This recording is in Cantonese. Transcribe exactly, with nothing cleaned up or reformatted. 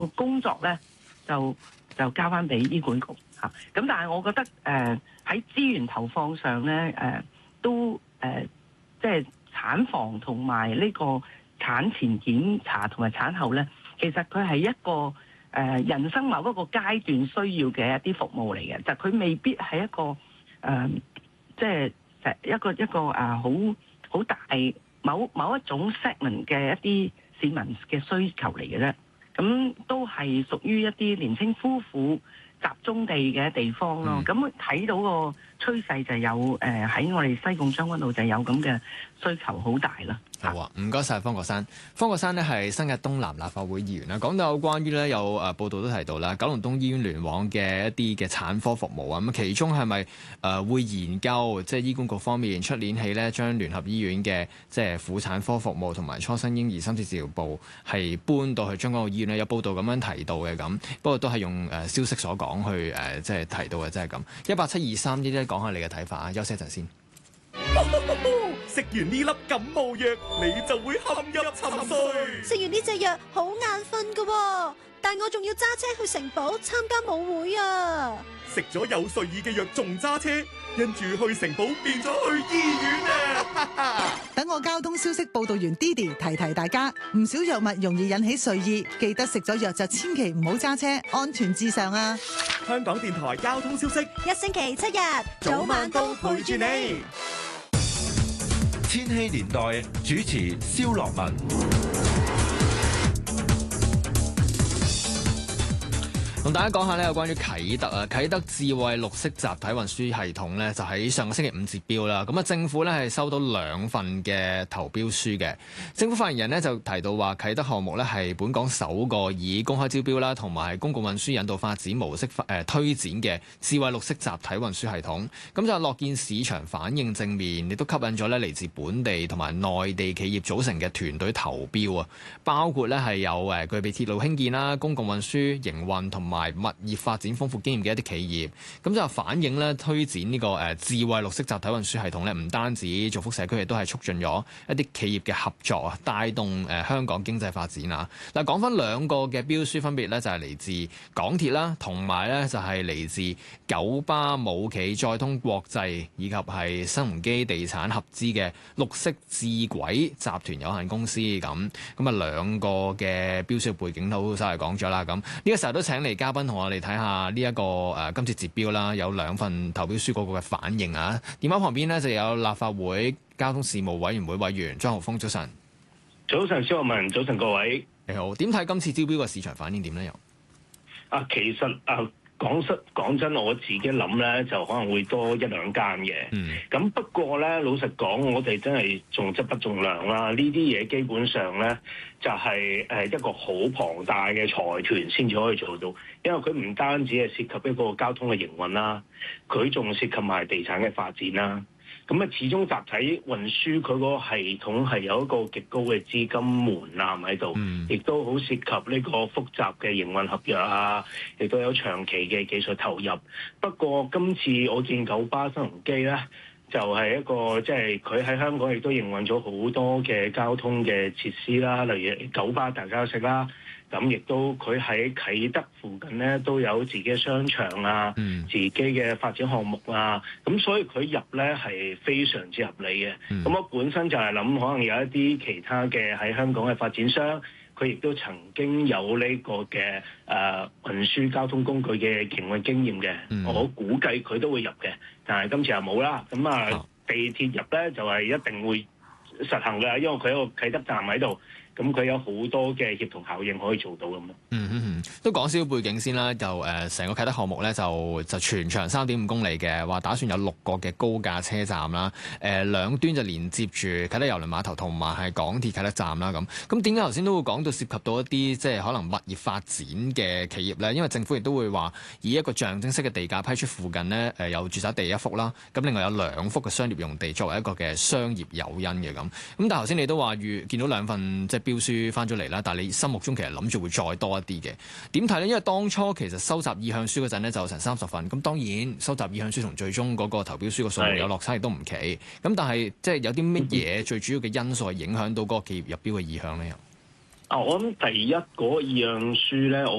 工作咧就就交翻俾醫管局嚇。咁、啊、但係我覺得誒喺、呃、資源投放上咧誒、呃、都誒、呃、即係產房同埋呢個產前檢查同埋產後咧，其實佢係一個誒、呃、人生某一個階段需要嘅一啲服務嚟嘅，就佢、是、未必係一個誒、呃、即係誒一個一個誒好好大某某一種 segment 嘅一啲市民嘅需求嚟嘅啫。咁都係屬於一啲年輕夫婦集中地嘅地方咯。咁睇、嗯、到個趨勢就有誒喺、呃、我哋西貢將軍澳就有咁嘅需求好大啦。 好啊，唔該晒方國珊。方國珊呢係新界東南立法會議員啦。講到有關於咧有誒報道都提到啦，九龍東醫院聯網嘅一啲嘅產科服務啊，咁其中係咪誒會研究即係醫管局方面出年起咧將聯合醫院嘅即係婦產科服務同埋初生嬰兒深切治療部係搬到去將軍澳醫院咧？有報道咁樣提到嘅咁，不過都係用誒消息所講去誒即係提到嘅，即係咁。一八七二三呢啲講下你嘅睇法啊，休息一陣先。 食完呢粒感冒藥，你就會陷入沉睡。 食完呢隻藥好眼瞓㗎，但我仲要揸車去城堡參加舞會啊！ 食咗有睡意嘅藥仲揸車，因住去城堡變咗去醫院啊！ 等我交通消息報道員 Didi 提提大家，唔少藥物容易引起睡意，記得食咗藥就千祈唔好揸車，安全至上啊！ 香港電台交通消息， 一星期七日，早晚都陪住你。 千禧年代主持蕭樂文。 同大家講下咧，有關於啟德啊，啟德智慧綠色集體運輸系統咧，就喺上個星期五截標啦。咁啊，政府咧係收到兩份嘅投標書嘅。政府發言人咧就提到話，啟德項目咧係本港首個以公開招標啦，同埋公共運輸引導發展模式誒、呃、推展嘅智慧綠色集體運輸系統。咁就樂見市場反應正面，亦都吸引咗咧嚟自本地同埋內地企業組成嘅團隊投標啊。包括咧係有誒具備鐵路興建啦、公共運輸營運同同埋物業發展豐富經驗嘅一啲企業，咁就反映咧推展呢個誒智慧綠色集體運輸系統咧，唔單止造福社區，亦都係促進咗一啲企業嘅合作啊，帶動誒香港經濟發展啊。嗱，講翻兩個嘅標書分別咧，就係嚟自港鐵啦，同埋咧就係嚟自九巴母企載通國際以及係新鴻基地產合資嘅綠色智軌集團有限公司咁。咁啊兩個嘅標書背景都稍為講咗啦。咁呢個時候都請嚟嘉賓同我哋睇下呢一個誒、呃、今次截標啦，有兩份投標書嗰個嘅反應啊。電話旁邊呢，就有立法會交通事務委員會委員張豪鋒，早晨。 早晨，蕭樂文，早晨各位。 你好，點睇今次招標嘅市場反應點呢？又啊，其實啊。講實講真，我自己諗咧，就可能會多一兩間嘅。咁、嗯、不過咧，老實講，我哋真係重質不重量啦。呢啲嘢基本上咧，就係誒一個好龐大嘅財團先至可以做到，因為佢唔單止係涉及一個交通嘅營運啦，佢仲涉及埋地產嘅發展啦。咁啊，始終集體運輸佢個系統係有一個極高嘅資金門檻喺度，亦、嗯、都好涉及呢個複雜嘅營運合約啊，亦都有長期嘅技術投入。不過今次我見九巴新鴻基咧，就係、是、一個即係佢喺香港亦都營運咗好多嘅交通嘅設施啦，例如九巴大家識啦。咁亦都佢喺啟德附近咧都有自己嘅商場啊，嗯、自己嘅發展項目啊，咁所以佢入咧係非常之合理嘅。咁、嗯、我本身就係諗，可能有一啲其他嘅喺香港嘅發展商，佢亦都曾經有呢個嘅誒、呃、運輸交通工具嘅營運經驗嘅，嗯、我估計佢都會入嘅。但係今次又冇啦。咁啊，哦、地鐵入咧就係、是、一定會實行嘅，因為佢有個啟德站喺度。咁佢有好多嘅協同效應可以做到咁咯。 嗯嗯嗯，都講少少背景先啦。就誒成、呃、個啟德項目咧，就就全長三點五公里嘅，話打算有六個嘅高架車站啦。誒、呃、兩端就連接住啟德郵輪碼頭同埋係港鐵啟德站啦。咁咁點解頭先都會講到涉及到一啲即係可能物業發展嘅企業咧？因為政府亦都會話以一個象徵式嘅地價批出附近呢，誒、呃、有住宅地一幅啦。咁另外有兩幅嘅商業用地作為一個嘅商業誘因嘅咁。咁但係頭先你都話預見到兩份即係標書翻咗嚟啦，但係你心目中其實諗住會再多一啲嘅，點睇呢？因為當初其實收集意向書嗰陣呢，就成三十份，咁當然收集意向書同最終嗰個投標書嘅數目有落差，亦都唔奇。咁但係即係有啲乜嘢最主要嘅因素係影響到嗰個企業入標嘅意向呢？ 啊，我諗第一嗰樣書咧，我